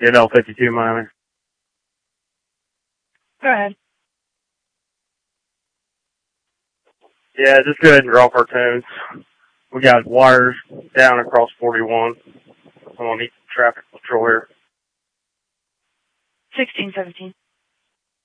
NL 52 miner. Go ahead. Yeah, just go ahead and drop our tunes. We got wires down across 41. I'm on the traffic patrol here. 1617.